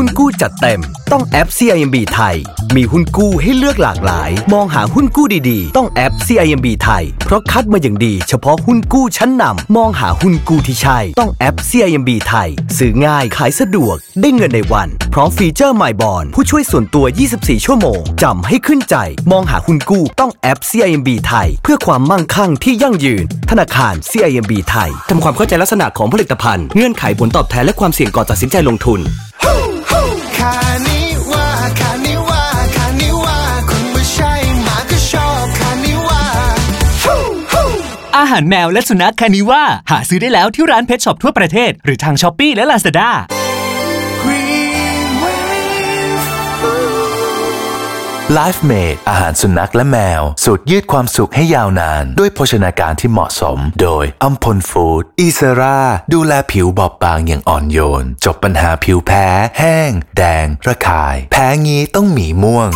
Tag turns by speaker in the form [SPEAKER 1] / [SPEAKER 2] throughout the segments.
[SPEAKER 1] หุ้นกู้จัดเต็มต้องแอป CIMB ไทยมีหุ้นกู้ให้เลือกหลากหลายมองหาหุ้นกู้ดีๆต้องแอป CIMB ไทยเพราะคัดมาอย่างดีเฉพาะหุ้นกู้ชั้นนำมองหาหุ้นกู้ที่ใช่ต้องแอป CIMB ไทยซื้อง่ายขายสะดวกได้เงินในวันพร้อมฟีเจอร์ My Bond ผู้ช่วยส่วนตัว24ชั่วโมงจำให้ขึ้นใจมองหาหุ้นกู้ต้องแอป CIMB ไทยเพื่อความมั่งคั่งที่ยั่งยืนธนาคาร CIMB ไทยทำความเข้าใจลักษณะของผลิตภัณฑ์เงื่อนไขผลตอบแทนและความเสี่ยงก่อนตัดสินใจลงทุน
[SPEAKER 2] อาหารแมวและสุนัขคานิว่าหาซื้อได้แล้วที่ร้านเพชช็อปทั่วประเทศหรือทาง Shopee และ Lazada
[SPEAKER 3] Life Made อาหารสุนัขและแมวสูตรยืดความสุขให้ยาวนานด้วยโภชนาการที่เหมาะสมโดยอัมพลฟู้ดอีเซราดูแลผิวบอบบางอย่างอ่อนโยนจบปัญหาผิวแพ้แห้งแดงระคายแพ้งี้ต้องหมีม่วง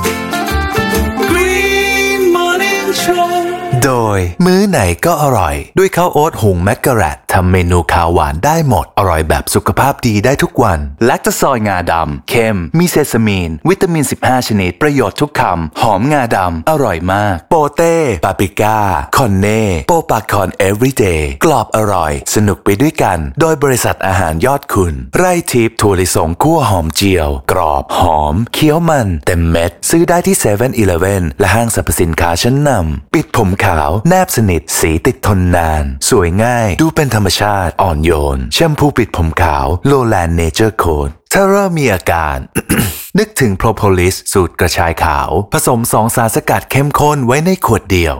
[SPEAKER 3] โดยมื้อไหนก็อร่อยด้วยข้าวโอ๊ตหุงแมกกะแรตทำเมนูข้าวหวานได้หมดอร่อยแบบสุขภาพดีได้ทุกวันแลคตาซอยงาดำเค็มมีเซซามีนวิตามิน15ชนิดประโยชน์ทุกคำหอมงาดำอร่อยมากโปเต้ปาปริก้าคอนเน่โปปาคอนเอฟวีเดย์กรอบอร่อยสนุกไปด้วยกันโดยบริษัทอาหารยอดคุณไร่ทิพย์ถั่วลิสงคั่วหอมเจียวกรอบหอมเคี้ยวมันเต็มเม็ดซื้อได้ที่ 7-Eleven และห้างสรรพสินค้าชั้นนำปิดผมขาวแนบสนิทสีติดทนนานสวยง่ายดูเป็นธรรมชาติอ่อนโยนแชมพูปิดผมขาวโลแลนด์เนเจอร์โค้ดถ้าเริ่มมีอาการ นึกถึงโพรโพลิสสูตรกระชายขาวผสม2 สารสกัดเข้มข้นไว้ในขวดเดียว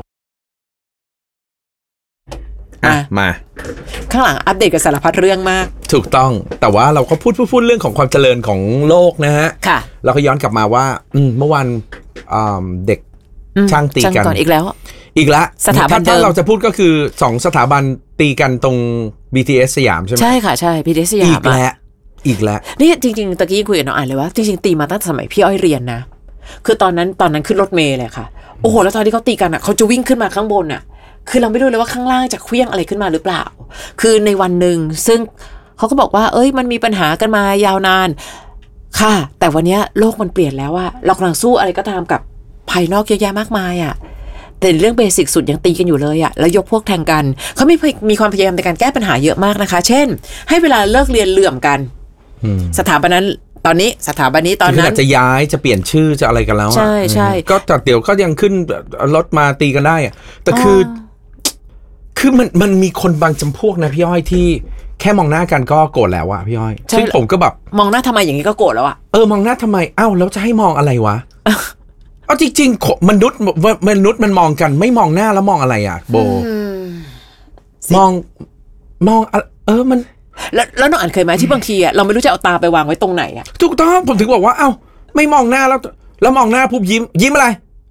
[SPEAKER 4] มา
[SPEAKER 5] ข้างหลังอัปเดตกับสารพัดเรื่องมาก
[SPEAKER 4] ถูกต้องแต่ว่าเราก็พูดเรื่องของความเจริญของโลกนะฮะ
[SPEAKER 5] ค่ะ
[SPEAKER 4] เราก็ย้อนกลับมาว่าเมื่อวันเด็กช่างตีกัน
[SPEAKER 5] อีกแล้วสถาบันเดิม
[SPEAKER 4] ถ้าเราจะพูดก็คือ2สถาบันตีกันตรง BTS สยามใช่ไหม
[SPEAKER 5] ใช่ค่ะใช่ BTS สยาม
[SPEAKER 4] อีกแล้ว
[SPEAKER 5] นี่จริงๆตะกี้คุยกับน้องอ่านเลยว่าจริงๆตีมาตั้งแต่สมัยพี่อ้อยเรียนนะคือตอนนั้นขึ้นรถเมล์เลยค่ะโอ้โหแล้วตอนที่เขาตีกันอ่ะเขาจะวิ่งขึ้นมาข้างบนอ่ะคือเราไม่รู้เลยว่าข้างล่างจะเคลื่องอะไรขึ้นมาหรือเปล่าคือในวันหนึ่งซึ่งเขาก็บอกว่ามันมีปัญหากันมายาวนานค่ะแต่วันนี้โลกมันเปลี่ยนแล้วอะเรากำลังสู้อะไรก็ตามกับภายนอกเยอะแยะมากมายอะแต่เรื่องเบสิกสุดยังตีกันอยู่เลยอะแล้วยกพวกแทงกันเขามีความพยายามในการแก้ปัญหาเยอะมากนะคะเช่นให้เวลาเลิกเรียนเหลื่อมกันสถาบันนั้นตอนนี้สถาบันนี้ตอนนั้น
[SPEAKER 4] จะย้ายจะเปลี่ยนชื่อจะอะไรกันแล้ว
[SPEAKER 5] ใช่
[SPEAKER 4] ก็แต่เดี๋ยวก็ยังขึ้นรถมาตีกันได้อะแต่คือมันมีคนบางจำพวกนะพี่อ้อยที่แค่มองหน้ากันก็โกรธแล้วอะพี่อ้อยซึ่งผมก็แบบ
[SPEAKER 5] มองหน้าทำไมอย่างนี้ก็โกรธแล้วอะ
[SPEAKER 4] มองหน้าทำไมแล้วจะให้มองอะไรวะเอาจริงๆมนุษย์มันมองกันไม่มองหน้าแล้วมองอะไรอะโบมองมัน
[SPEAKER 5] แล้วน้องอ่านเคยไหมที่บางทีอะเราไม่รู้จะเอาตาไปวางไว้ตรงไหนอะ
[SPEAKER 4] ถูกต้องผมถึงบอกว่าไม่มองหน้าแล้วมองหน้าปุ๊บยิ้มอะไร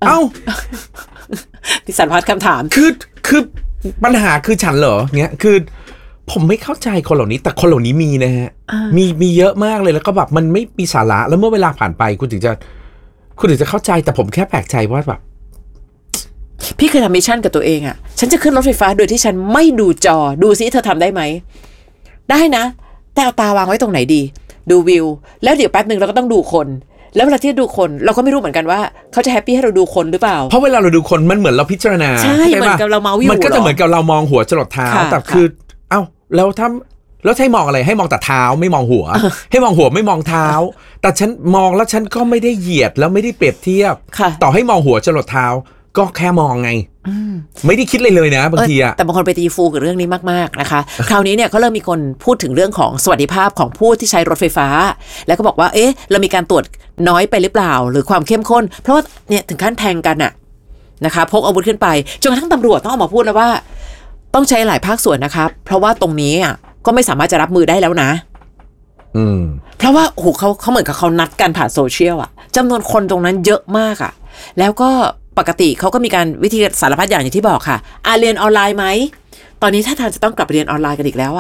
[SPEAKER 5] ที่สารพัดคำถาม
[SPEAKER 4] คือปัญหาคือฉันเหรอเงี้ยคือผมไม่เข้าใจคนเหล่านี้แต่คนเหล่านี้มีนะฮะมีเยอะมากเลยแล้วก็แบบมันไม่มีสาระแล้วเมื่อเวลาผ่านไปคุณถึงจะเข้าใจแต่ผมแค่แปลกใจว่าแบบ
[SPEAKER 5] พี่เคยทำมิชชั่นกับตัวเองอะฉันจะขึ้นรถไฟฟ้าโดยที่ฉันไม่ดูจอดูซิเธอทำได้ไหมได้นะแต่เอาตาวางไว้ตรงไหนดีดูวิวแล้วเดี๋ยวแป๊บนึงเราก็ต้องดูคนแล้วเวลาที่ดูคนเราก็ไม่รู้เหมือนกันว่าเขาจะแฮปปี้ให้เราดูคนหรือเปล่า
[SPEAKER 4] เพราะเวลาเราดูคนมันเหมือนเราพิจารณา
[SPEAKER 5] ใช่เหมือนกับเราเมาส์อยู่
[SPEAKER 4] มันก็จะเหมือนกับเรามองหัวจรดเท้าแต่คือแล้วให้มองอะไรให้มองแต่เท้าไม่มองหัวให้มองหัวไม่มองเท้าแต่ฉันมองแล้วฉันก็ไม่ได้เหยียดแล้วไม่ได้เปรียบเทียบต่อให้มองหัวจรดเท้าก็แค่มองไงไม่ได้คิดเลยนะบางที
[SPEAKER 5] แต่บางคนไปตีฟูกับเรื่องนี้มากๆนะคะคราวนี้เนี่ยก็เริ่มมีคนพูดถึงเรื่องของสวัสดิภาพของผู้ที่ใช้รถไฟฟ้าแล้วก็บอกว่าเรามีการตรวจน้อยไปหรือเปล่าหรือความเข้มข้นเพราะว่าเนี่ยถึงขั้นแทงกันนะคะพกอาวุธขึ้นไปจนกระทั่งตำรวจต้องออกมาพูดแล้วว่าต้องใช้หลายภาคส่วนนะครับเพราะว่าตรงนี้ก็ไม่สามารถจะรับมือได้แล้วนะเพราะว่าโอ้โหเขาเหมือนกับเขานัดกันผ่านโซเชียลจำนวนคนตรงนั้นเยอะมากแล้วก็ปกติเขาก็มีการวิธีสารพัดอย่างที่บอกค่ะเรียนออนไลน์ไหมตอนนี้ถ้าทางจะต้องกลับไปเรียนออนไลน์กันอีกแล้ว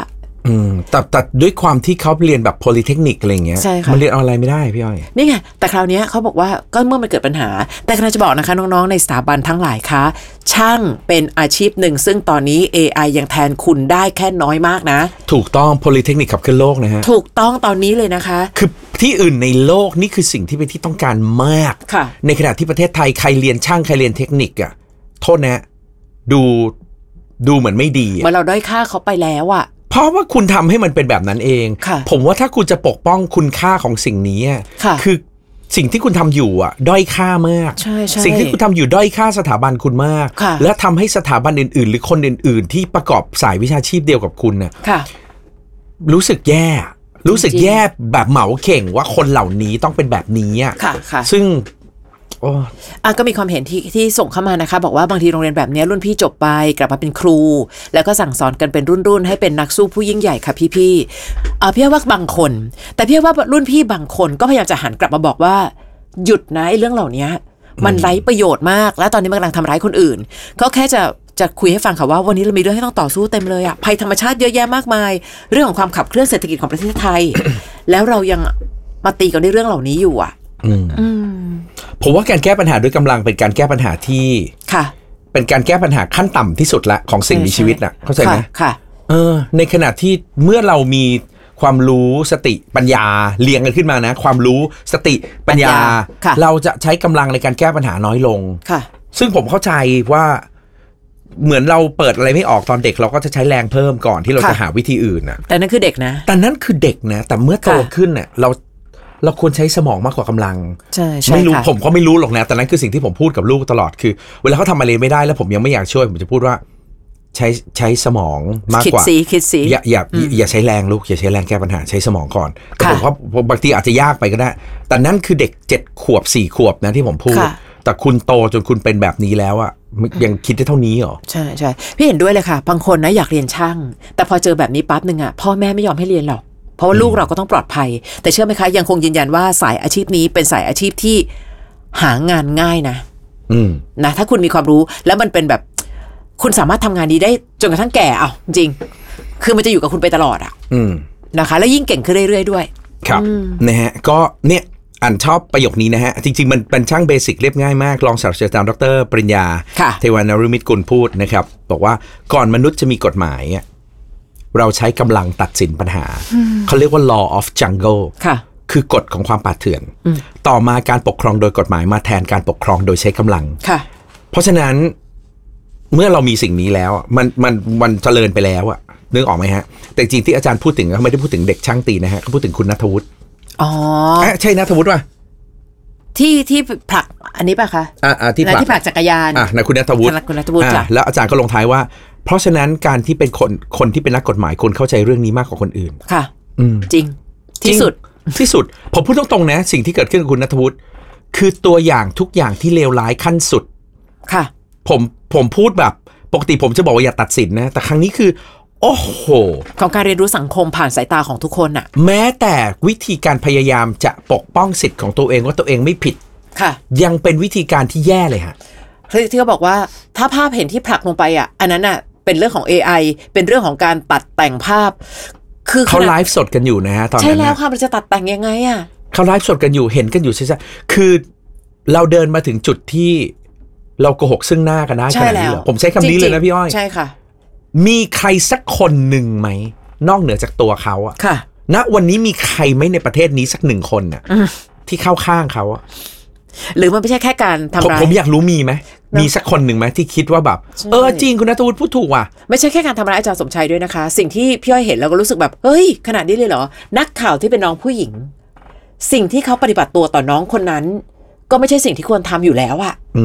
[SPEAKER 4] แต่ด้วยความที่เขาเรียนแบบ polytechnic อะไรเงี้ยมันเรียนออนไลน์ไม่ได้พี่อ้อย
[SPEAKER 5] นี่ไงแต่คราวนี้เขาบอกว่าก็เมื่อมันเกิดปัญหาแต่กำลังจะบอกนะคะน้องๆในสถาบันทั้งหลายคะช่างเป็นอาชีพหนึ่งซึ่งตอนนี้ AI ยังแทนคุณได้แค่น้อยมากนะ
[SPEAKER 4] ถูกต้อง polytechnic ขับเคลื่อนโลกนะฮะ
[SPEAKER 5] ถูกต้องตอนนี้เลยนะคะ
[SPEAKER 4] คือที่อื่นในโลกนี่คือสิ่งที่เป็นที่ต้องการมากในขณะที่ประเทศไทยใครเรียนช่างใครเรียนเทคนิคอะโทษนะดูเหมือนไม่ดี
[SPEAKER 5] เหมือนเราด้อยค่าเขาไปแล้วอะ
[SPEAKER 4] เพราะว่าคุณทำให้มันเป็นแบบนั้นเองผมว่าถ้าคุณจะปกป้องคุณค่าของสิ่งนี้คือสิ่งที่คุณทำอยู่ด้อยค่ามากสิ่งที่คุณทำอยู่ด้อยค่าสถาบันคุณมากและทำให้สถาบันอื่นๆหรือคนอื่นๆที่ประกอบสายวิชาชีพเดียวกับคุณน่ะรู้สึกแย่แบบเหมาเข่งว่าคนเหล่านี้ต้องเป็นแบบนี้ซึ่ง
[SPEAKER 5] ก็มีความเห็นที่ส่งเข้ามานะคะบอกว่าบางทีโรงเรียนแบบนี้รุ่นพี่จบไปกลับมาเป็นครูแล้วก็สั่งสอนกันเป็นรุ่นให้เป็นนักสู้ผู้ยิ่งใหญ่ค่ะพี่พี่ว่าบางคนแต่พี่ว่ารุ่นพี่บางคนก็พยายามจะหันกลับมาบอกว่าหยุดนะเรื่องเหล่านี้มันไร้ประโยชน์มากและตอนนี้มันกำลังทำร้ายคนอื่นก็แค่จะคุยให้ฟังค่ะว่าวันนี้เรามีเรื่องให้ต้องต่อสู้เต็มเลยภัยธรรมชาติเยอะแยะมากมายเรื่องของความขับเคลื่อนเศรษฐกิจของประเทศไทย แล้วเรายังมาตีกันในเรื่องเหล่านี้อยู่
[SPEAKER 4] ผมว่าการแก้ปัญหาด้วยกำลังเป็นการแก้ปัญหาที่เป็นการแก้ปัญหาขั้นต่ำที่สุดละของสิ่งมีชีวิตน่ะเข้าใจไหมในขณะที่เมื่อเรามีความรู้สติปัญญาเรียงกันขึ้นมานะความรู้สติปัญญาเราจะใช้กำลังในการแก้ปัญหาน้อยลงซึ่งผมเข้าใจว่าเหมือนเราเปิดอะไรไม่ออกตอนเด็กเราก็จะใช้แรงเพิ่มก่อนที่เราจะหาวิธีอื่นนะ
[SPEAKER 5] แต่นั่นคือเด็กนะ
[SPEAKER 4] แต่เมื่อโตขึ้นเนี่ยเราควรใช้สมองมากกว่ากำลังไม่รู้ผมก็ไม่รู้หรอกนะแต่นั้นคือสิ่งที่ผมพูดกับลูกตลอดคือเวลาเขาทำอะไรไม่ได้แล้วผมยังไม่อยากช่วยผมจะพูดว่าใช้สมองมากกว่า
[SPEAKER 5] คิดสิ
[SPEAKER 4] อย่าใช้แรงลูกอย่าใช้แรงแก้ปัญหาใช้สมองก่อนแต่ผมว่าบางทีอาจจะยากไปก็ได้แต่นั่นคือเด็ก7 ขวบ 4 ขวบนะที่ผมพูดแต่คุณโตจนคุณเป็นแบบนี้แล้วยังคิดได้เท่านี้หรอ
[SPEAKER 5] ใช่พี่เห็นด้วยเลยค่ะบางคนนะอยากเรียนช่างแต่พอเจอแบบนี้ปั๊บนึงพ่อแม่ไม่ยอมให้เรียนหรอกเพราะว่าลูกเราก็ต้องปลอดภัยแต่เชื่อไหมคะยังคงยืนยันว่าสายอาชีพนี้เป็นสายอาชีพที่หางานง่ายนะถ้าคุณมีความรู้แล้วมันเป็นแบบคุณสามารถทำงานนี้ได้จนกระทั่งแก่จริงคือมันจะอยู่กับคุณไปตลอดนะคะแล้วยิ่งเก่งขึ้นเรื่อยๆด้วย
[SPEAKER 4] ครับนะฮะก็เนี่ยอ่านชอบประโยคนี้นะฮะจริงๆมันเป็นช่างเบสิกเรียบง่ายมากรองศาสตราจารย์ดร.ปริญญาเทวานฤมิตกุลพูดนะครับบอกว่าก่อนมนุษย์จะมีกฎหมายเราใช้กำลังตัดสินปัญหาเขาเรียกว่า law of jungle คือกฎของความป่าเถื่อนต่อมาการปกครองโดยกฎหมายมาแทนการปกครองโดยใช้กำลังเพราะฉะนั้นเมื่อเรามีสิ่งนี้แล้วมันเจริญไปแล้วนึกออกไหมฮะแต่จริงที่อาจารย์พูดถึงเขาไม่ได้พูดถึงเด็กช่างตีนะฮะเขาพูดถึงคุณณัฐวุฒิใช่ณัฐวุฒิป่ะ
[SPEAKER 5] ที่ผลักอันนี้ป่ะคะที่ผลักจักรยาน
[SPEAKER 4] นะคุณณัฐวุฒิแล้วอาจารย์ก็ลงท้ายว่าเพราะฉะนั้นการที่เป็นคนที่เป็นนักกฎหมายคนเข้าใจเรื่องนี้มากกว่าคนอื่น
[SPEAKER 5] ค่ะจริงที่
[SPEAKER 4] สุดผมพูดตรงๆนะสิ่งที่เกิดขึ้นกับคุณณัฐวุฒิคือตัวอย่างทุกอย่างที่เลวร้ายขั้นสุด
[SPEAKER 5] ค่ะ
[SPEAKER 4] ผมพูดแบบปกติผมจะบอกว่าอย่าตัดสินนะแต่ครั้งนี้คือโอ้โห
[SPEAKER 5] ของการเรียนรู้สังคมผ่านสายตาของทุกคน
[SPEAKER 4] แม้แต่วิธีการพยายามจะปกป้องสิทธิ์ของตัวเองว่าตัวเองไม่ผิด
[SPEAKER 5] ค่ะ
[SPEAKER 4] ยังเป็นวิธีการที่แย่เลยฮะ
[SPEAKER 5] ที่เขาบอกว่าถ้าภาพเห็นที่ผลักลงไปอันนั้นเป็นเรื่องของ AI เป็นเรื่องของการตัดแต่งภาพ
[SPEAKER 4] คือเขาไลฟ์สดกันอยู่นะฮะตอนนั้น
[SPEAKER 5] ใช่แล้วค่ะมันจะตัดแต่งยังไง
[SPEAKER 4] เขาไลฟ์สดกันอยู่เห็นกันอยู่ใช่ไหมคือเราเดินมาถึงจุดที่เราโกหกซึ่งหน้ากันได้ขนาดนี้เหรอผมใช้คำนี้เลยนะพี่อ้อย
[SPEAKER 5] ใช่ค่ะ
[SPEAKER 4] มีใครสักคนหนึ่งไหมนอกเหนือจากตัวเขา
[SPEAKER 5] ค่ะ
[SPEAKER 4] ณวันนี้มีใครไหมในประเทศนี้สัก1 คนที่เข้าข้างเขา
[SPEAKER 5] หรือมันไม่ใช่แค่การทำร้าย
[SPEAKER 4] ผมอยากรู้มีสักคนหนึ่งไหมที่คิดว่าแบบจริงคุณณัฐวุฒิพูดถูกว่ะ
[SPEAKER 5] ไม่ใช่แค่การทำร้ายอาจารย์สมชัยด้วยนะคะสิ่งที่พี่อ้อยเห็นแล้วก็รู้สึกแบบเฮ้ยขนาดนี้เลยเหรอนักข่าวที่เป็นน้องผู้หญิงสิ่งที่เขาปฏิบัติตัวต่อน้องคนนั้นก็ไม่ใช่สิ่งที่ควรทำอยู่แล้ว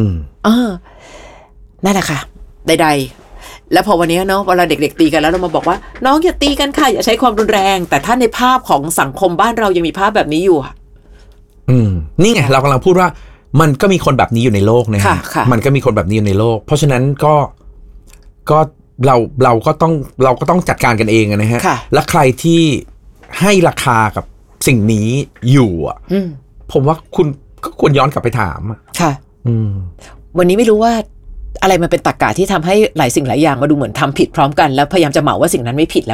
[SPEAKER 5] นั่นแหละค่ะใดๆแล้วพอวันนี้เนาะเวลาเด็กๆตีกันแล้วเรามาบอกว่าน้องอย่าตีกันค่ะอย่าใช้ความรุนแรงแต่ถ้าในภาพของสังคมบ้านเรายังมีภาพแบบนี้อยู่
[SPEAKER 4] นี่ไงเรากำลังพูดว่ามันก็มีคนแบบนี้อยู่ในโลกนะมันก็มีคนแบบนี้อยู่ในโลกเพราะฉะนั้นก็เราก็ต้องจัดการกันเองนะฮะและใครที่ให้ราคากับสิ่งนี้อยู่ผมว่าคุณก็ควรย้อนกลับไปถาม
[SPEAKER 5] ค่ะวันนี้ไม่รู้ว่าอะไรมันเป็นตรรกะที่ทำให้หลายสิ่งหลายอย่างมาดูเหมือนทำผิดพร้อมกันแล้วพยายามจะเหมาว่าสิ่งนั้นไม่ผิดแล้วนะ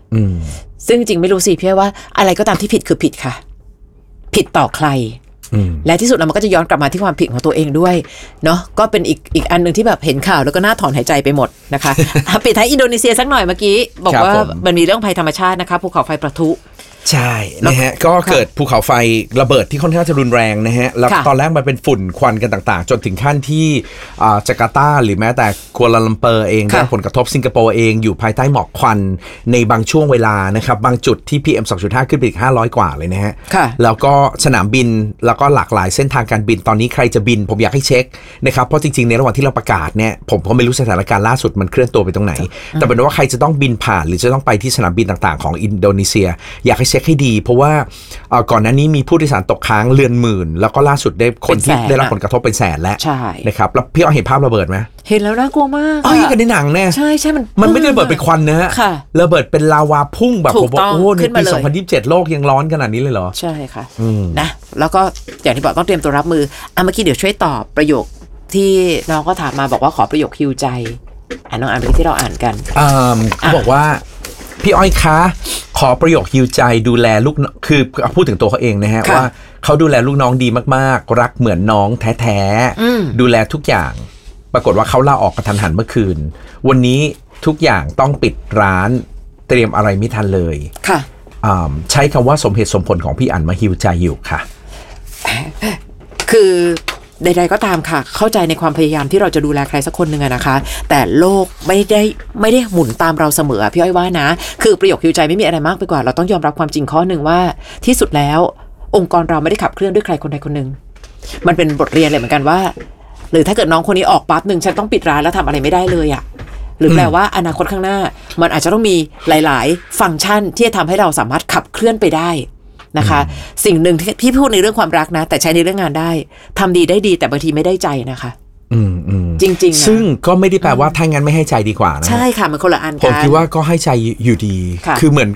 [SPEAKER 5] ซึ่งจริงไม่รู้สิพี่ว่าอะไรก็ตามที่ผิดคือผิดค่ะผิดต่อใครและที่สุดแล้วมันก็จะย้อนกลับมาที่ความผิดของตัวเองด้วยเนาะก็เป็นอีกอันนึงที่แบบเห็นข่าวแล้วก็น่าถอนหายใจไปหมดนะคะปิดท้ายอินโดนีเซียสักหน่อยเมื่อกี้บอกว่ามันมีเรื่องภัยธรรมชาตินะคะภูเขาไฟประทุ
[SPEAKER 4] ใช่นะฮะก็เกิดภูเขาไฟระเบิดที่ค่อนข้างจะรุนแรงนะฮะแล้วตอนแรกมันเป็นฝุ่นควันกันต่างๆจนถึงขั้นที่จาการ์ตาหรือแม้แต่กัวลาลัมเปอร์เองได้ผลกระทบสิงคโปร์เองอยู่ภายใต้หมอกควันในบางช่วงเวลานะครับบางจุดที่ PM 2.5 ขึ้นไปอีก500กว่าเลยนะฮะแล้วก็สนามบินแล้วก็หลากหลายเส้นทางการบินตอนนี้ใครจะบินผมอยากให้เช็คนะครับเพราะจริงๆในระหว่างที่เราประกาศเนี่ยผมก็ไม่รู้สถานการณ์ล่าสุดมันเคลื่อนตัวไปตรงไหนแต่เป็นว่าใครจะต้องบินผ่านหรือจะต้องไปที่สนามบินต่างๆของอินโดนีเซียอยากให้เช็คให้ดีเพราะว่าก่อนหน้านี้มีผู้โดยสารตกค้างเรือนหมื่นแล้วก็ล่าสุดได้คนที่ได้รับผลกระทบเป็นแสนแล้วนะครับแล้วพี่อ้อเห็นภาพระเบิดไหม
[SPEAKER 5] เห็นแล้วน่ากลัวมาก
[SPEAKER 4] กันในหนังแน่
[SPEAKER 5] ใช่ใช่
[SPEAKER 4] มันไม่ได้ระเบิดเป็นควันนะฮะระเบิดเป็นลาวาพุ่งแบบผมบอกโอ้ในปี2027โลกยังร้อนขนาดนี้เลยเหรอ
[SPEAKER 5] ใช่ค่ะนะแล้วก็อย่างที่บอกต้องเตรียมตัวรับมือเมื่อกี้เดี๋ยวช่วยตอบประโยคที่น้องก็ถามมาบอกว่าขอประโยคฮิวใจน้องอ่านไปที่เราอ่านกัน
[SPEAKER 4] เขาบอกว่าพี่อ้อยคะขอประโยคฮิวใจดูแลลูกคือพูดถึงตัวเขาเองนะฮะว่าเขาดูแลลูกน้องดีมากๆรักเหมือนน้องแท้ๆดูแลทุกอย่างปรากฏว่าเขาลาออกกระทันหันเมื่อคืนวันนี้ทุกอย่างต้องปิดร้านเตรียมอะไรไม่ทันเลย
[SPEAKER 5] ค่ะ
[SPEAKER 4] ใช้คำว่าสมเหตุสมผลของพี่อั๋นมาฮิวใจอยู่ค่ะ
[SPEAKER 5] คือใดๆก็ตามค่ะเข้าใจในความพยายามที่เราจะดูแลใครสักคนหนึ่งนะคะแต่โลกไม่ได้หมุนตามเราเสมอพี่อ้อยว่านะคือประโยคฮิวใจไม่มีอะไรมากไปกว่าเราต้องยอมรับความจริงข้อหนึ่งว่าที่สุดแล้วองค์กรเราไม่ได้ขับเคลื่อนด้วยใครคนใดคนหนึ่งมันเป็นบทเรียนเลยเหมือนกันว่าหรือถ้าเกิดน้องคนนี้ออกปั๊บหนึ่งฉันต้องปิดร้านแล้วทำอะไรไม่ได้เลยอ่ะหรือแปลว่าอนาคตข้างหน้ามันอาจจะต้องมีหลายๆฟังก์ชันที่จะทำให้เราสามารถขับเคลื่อนไปได้นะคะสิ่งหนึ่งที่พี่พูดในเรื่องความรักนะแต่ใช้ในเรื่องงานได้ทำดีได้ดีแต่บางทีไม่ได้ใจนะคะจริงๆ
[SPEAKER 4] ซึ่งก็ไม่ได้แปลว่าถ้างั้นไม่ให้ใจดีกว่านะ
[SPEAKER 5] ใช่ค่ะมันคนละอันกัน
[SPEAKER 4] ผมคิดว่าก็ให้ใจอยู่ดีคือเหมือน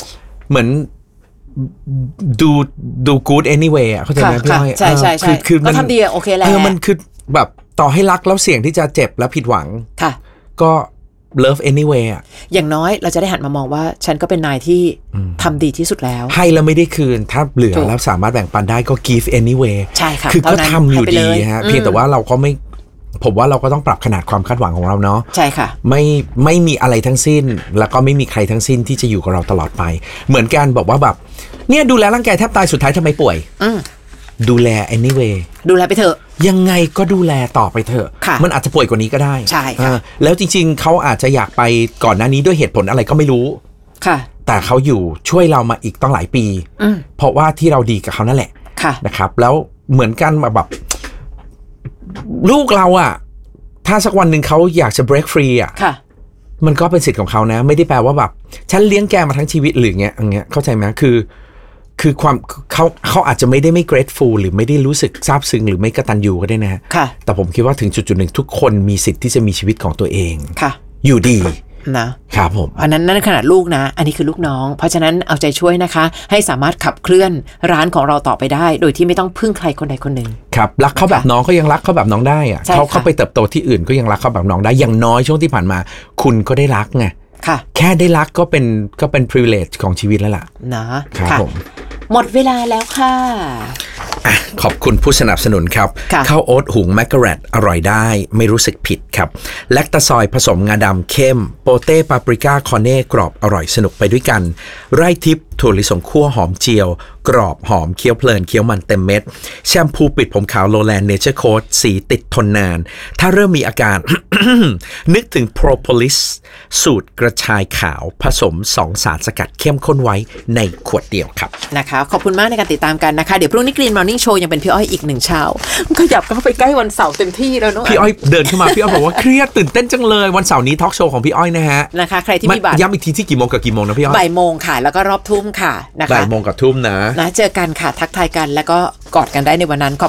[SPEAKER 4] ดู good anyway อ่ะเข้าใจไหมพี่อ้อย
[SPEAKER 5] ใช่ใช่ใช่ก็ทำดีโอเคแล้ว
[SPEAKER 4] มันคือแบบต่อให้รักแล้วเสี่ยงที่จะเจ็บและผิดหวัง
[SPEAKER 5] ค่ะ
[SPEAKER 4] ก็ love anyway อ่ะ
[SPEAKER 5] อย่างน้อยเราจะได้หันมามองว่าฉันก็เป็นนายที่ทำดีที่สุดแล้ว
[SPEAKER 4] ให้แล้วไม่ได้คืนถ้าเหลือแล้วสามารถแบ่งปันได้ก็ give anyway
[SPEAKER 5] ใช่ค่ะ
[SPEAKER 4] คือก็ทำอยู่ดีฮะเพียงแต่ว่าเราก็ไม่ผมว่าเราก็ต้องปรับขนาดความคาดหวังของเราเนาะ
[SPEAKER 5] ใช่ค่ะ
[SPEAKER 4] ไม่มีอะไรทั้งสิ้นแล้วก็ไม่มีใครทั้งสิ้นที่จะอยู่กับเราตลอดไปเหมือนกันบอกว่าแบบเนี่ยดูแลร่างกายแทบตายสุดท้ายทำไมป่วยดูแล anyway
[SPEAKER 5] ดูแลไปเถอะ
[SPEAKER 4] ยังไงก็ดูแลต่อไปเถอะมันอาจจะป่วยกว่านี้ก็ได้
[SPEAKER 5] ใช่ค่ะ
[SPEAKER 4] แล้วจริงๆเขาอาจจะอยากไปก่อนหน้านี้ด้วยเหตุผลอะไรก็ไม่รู้
[SPEAKER 5] ค่ะ
[SPEAKER 4] แต่เขาอยู่ช่วยเรามาอีกตั้งหลายปีเพราะว่าที่เราดีกับเขานั่นแหละนะครับแล้วเหมือนกันแบบลูกเราอ่ะถ้าสักวันหนึ่งเขาอยากจะ break free อ่ะมันก็เป็นสิทธิ์ของเขานะไม่ได้แปลว่าแบบฉันเลี้ยงแกมาทั้งชีวิตหรือเงี้ยเข้าใจไหมคือความเขาอาจจะไม่ได้ไม่ grateful หรือไม่ได้รู้สึกซาบซึ้งหรือไม่กตัญญูก็ได้นะแต่ผมคิดว่าถึงจุดๆหนึ่งทุกคนมีสิทธิ์ที่จะมีชีวิตของตัวเองอยู่ดีนะครับผม
[SPEAKER 5] อันนั้นนั่นขนาดลูกนะอันนี้คือลูกน้องเพราะฉะนั้นเอาใจช่วยนะคะให้สามารถขับเคลื่อนร้านของเราต่อไปได้โดยที่ไม่ต้องพึ่งใครคนใดคนหนึ่ง
[SPEAKER 4] ครับรักเขาแบบน้องก็ยังรักเขาแบบน้องได้อะเขาไปเติบโตที่อื่นก็ยังรักเขาแบบน้องได้อย่างน้อยช่วงที่ผ่านมาคุณก็ได้รักไงแค่ได้รักก็เป็น privilege ของชีวิตแล้วล่ะ
[SPEAKER 5] นะครับผมหมดเวลาแล้วค่ะ
[SPEAKER 4] ขอบคุณผู้สนับสนุนครับข้าวโอ๊ตหุงแมกกะแรตอร่อยได้ไม่รู้สึกผิดครับแลคตาซอยผสมงาดำเข้มโปเต้ปาปริก้าคอเน่กรอบอร่อยสนุกไปด้วยกันไร่ทิพย์ถั่วลิสงคั่วหอมเจียวกรอบหอมเคี้ยวเพลินเคี้ยวมันเต็มเม็ดแชมพูปิดผมขาวโลแลนด์เนเจอร์โค้ดสีติดทนนานถ้าเริ่มมีอาการ นึกถึงโพรโพลิสสูตรกระชายขาวผสม2สารสกัดเข้มข้นไว้ในขวดเดียวครับ
[SPEAKER 5] นะคะขอบคุณมากในการติดตามกันนะคะเดี๋ยวพรุ่งนี้กรีนมอร์นิ่งโชว์ยังเป็นพี่อ้อยอีก1เช้าขยับเข้าไปใกล้วันเสาร์เต็มที่แล้วเนาะ
[SPEAKER 4] พี่อ้อยเดินเข้ามาพี่อ้อยบอกว่าเครียดตื่นเต้นจังเลยวันเสาร์นี้ทอล์กโชว์ของพี่อ้อยนะฮะ
[SPEAKER 5] นะคะใครที่มีบัตร
[SPEAKER 4] ย้ำอีกทีที่กี่โมงกับกี่โมงนะพี่อ้อย
[SPEAKER 5] บ่ายโมงค่ะแล้วก็รอบทุ่มค่ะนะคะ
[SPEAKER 4] บ่ายโมงกับทุ่มนะ
[SPEAKER 5] เจอกันค่ะทักทายกันแล้วก็กอดกันได้ในวันนั้นข